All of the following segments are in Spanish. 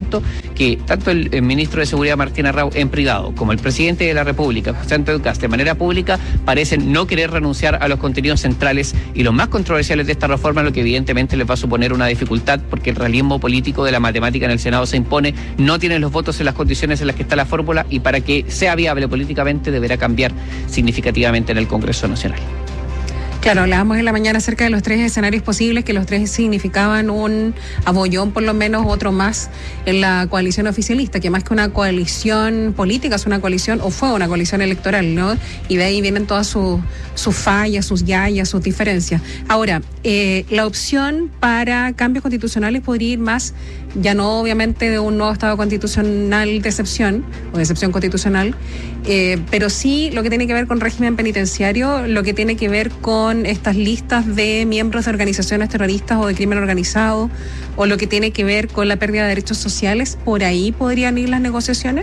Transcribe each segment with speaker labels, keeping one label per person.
Speaker 1: siento que tanto el ministro de Seguridad Martín Arrau en privado como el presidente de la República, José Antonio Kast, de manera pública parecen no querer renunciar a los contenidos centrales y los más controversiales de esta reforma, lo que evidentemente les va a suponer una dificultad porque el realismo político de la matemática en el Senado se impone, no tienen los votos en las condiciones en las que está la fórmula y para que sea viable políticamente deberá cambiar significativamente en el Congreso Nacional.
Speaker 2: Claro, hablábamos en la mañana acerca de los 3 escenarios posibles, que los 3 significaban un abollón, por lo menos otro más, en la coalición oficialista, que más que una coalición política, es una coalición, o fue una coalición electoral, ¿no? Y de ahí vienen todas sus fallas, sus yayas, sus diferencias. Ahora, la opción para cambios constitucionales podría ir más, ya no obviamente de un nuevo Estado constitucional de excepción, o de excepción constitucional, pero sí lo que tiene que ver con régimen penitenciario, lo que tiene que ver con estas listas de miembros de organizaciones terroristas o de crimen organizado, o lo que tiene que ver con la pérdida de derechos sociales. ¿Por ahí podrían ir las negociaciones?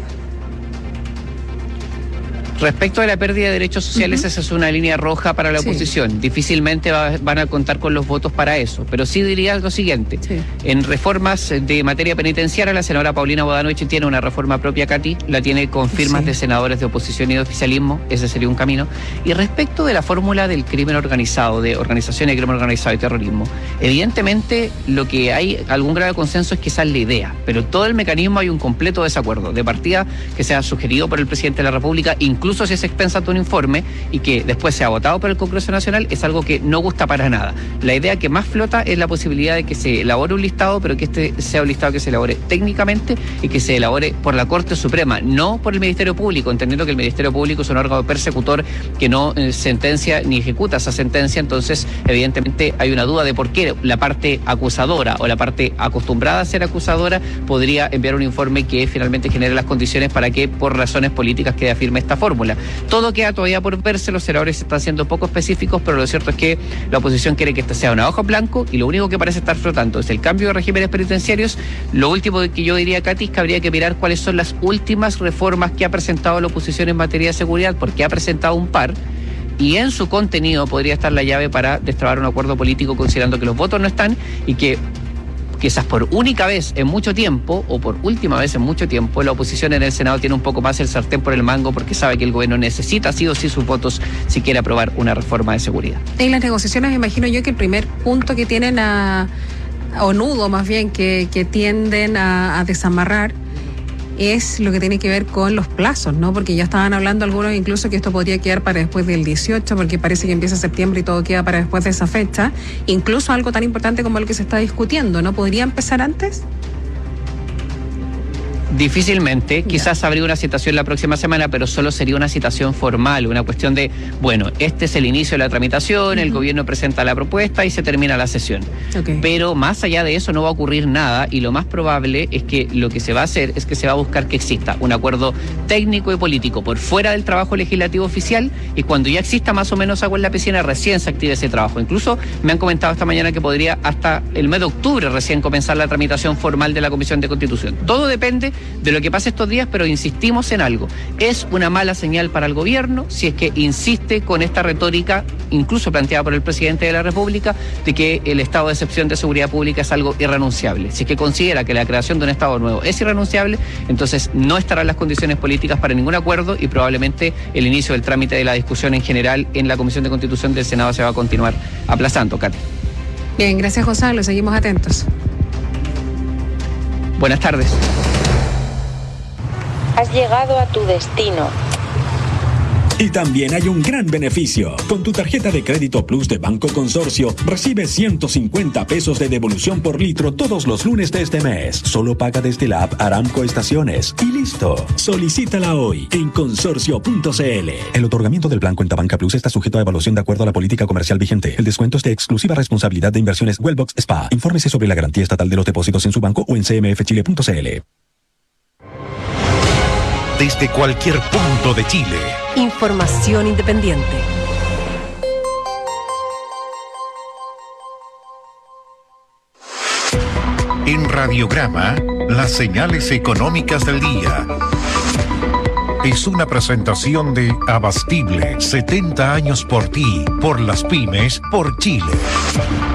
Speaker 1: Respecto a la pérdida de derechos sociales, esa es una línea roja para la oposición. Sí. Difícilmente van a contar con los votos para eso. Pero sí diría lo siguiente. Sí. En reformas de materia penitenciaria, la senadora Paulina Bodanovich tiene una reforma propia, Katy, la tiene con firmas de senadores de oposición y de oficialismo. Ese sería un camino. Y respecto de la fórmula del crimen organizado, de organizaciones de crimen organizado y terrorismo, evidentemente lo que hay algún grado de consenso es que esa es la idea. Pero todo el mecanismo hay un completo desacuerdo. De partida que sea sugerido por el presidente de la República, incluso si es expensa de un informe y que después sea votado por el Congreso Nacional, es algo que no gusta para nada. La idea que más flota es la posibilidad de que se elabore un listado, pero que este sea un listado que se elabore técnicamente y que se elabore por la Corte Suprema, no por el Ministerio Público, entendiendo que el Ministerio Público es un órgano persecutor que no sentencia ni ejecuta esa sentencia. Entonces, evidentemente hay una duda de por qué la parte acusadora o la parte acostumbrada a ser acusadora podría enviar un informe que finalmente genere las condiciones para que por razones políticas quede firme esta fórmula. Todo queda todavía por verse, los senadores están siendo poco específicos, pero lo cierto es que la oposición quiere que esta sea una hoja en blanco y lo único que parece estar flotando es el cambio de regímenes penitenciarios. Lo último que yo diría, Katy, es que habría que mirar cuáles son las últimas reformas que ha presentado la oposición en materia de seguridad, porque ha presentado un par, y en su contenido podría estar la llave para destrabar un acuerdo político, considerando que los votos no están y que quizás por única vez en mucho tiempo, o por última vez en mucho tiempo, la oposición en el Senado tiene un poco más el sartén por el mango porque sabe que el gobierno necesita sí o sí sus votos si quiere aprobar una reforma de seguridad. En las negociaciones me imagino yo que el primer punto que tienen o nudo más bien, que tienden a desamarrar es lo que tiene que ver con los plazos, ¿no? Porque ya estaban hablando algunos incluso que esto podría quedar para después del 18, porque parece que empieza septiembre y todo queda para después de esa fecha. Incluso algo tan importante como lo que se está discutiendo, ¿no? ¿Podría empezar antes? Difícilmente, quizás habría una citación la próxima semana, pero solo sería una citación formal, una cuestión de, bueno, este es el inicio de la tramitación, el gobierno presenta la propuesta y se termina la sesión. Pero más allá de eso no va a ocurrir nada y lo más probable es que lo que se va a hacer es que se va a buscar que exista un acuerdo técnico y político por fuera del trabajo legislativo oficial y cuando ya exista más o menos agua en la piscina recién se active ese trabajo. Incluso me han comentado esta mañana que podría hasta el mes de octubre recién comenzar la tramitación formal de la Comisión de Constitución. Todo depende de lo que pase estos días, pero insistimos en algo. Es una mala señal para el gobierno si es que insiste con esta retórica, incluso planteada por el presidente de la República, de que el estado de excepción de seguridad pública es algo irrenunciable. Si es que considera que la creación de un estado nuevo es irrenunciable, entonces no estarán las condiciones políticas para ningún acuerdo y probablemente el inicio del trámite de la discusión en general en la Comisión de Constitución del Senado se va a continuar aplazando, Katy.
Speaker 2: Bien, gracias, Gonzalo. Seguimos atentos.
Speaker 1: Buenas tardes.
Speaker 3: Has llegado a tu destino.
Speaker 4: Y también hay un gran beneficio. Con tu tarjeta de crédito Plus de Banco Consorcio, recibes 150 pesos de devolución por litro todos los lunes de este mes. Solo paga desde la app Aramco Estaciones. Y listo. Solicítala hoy en consorcio.cl. El otorgamiento del plan Cuenta Banca Plus está sujeto a evaluación de acuerdo a la política comercial vigente. El descuento es de exclusiva responsabilidad de Inversiones Wellbox Spa. Infórmese sobre la garantía estatal de los depósitos en su banco o en cmfchile.cl.
Speaker 5: Desde cualquier punto de Chile.
Speaker 6: Información independiente.
Speaker 5: En Radiograma, las señales económicas del día. Es una presentación de Abastible, 70 años por ti, por las pymes, por Chile.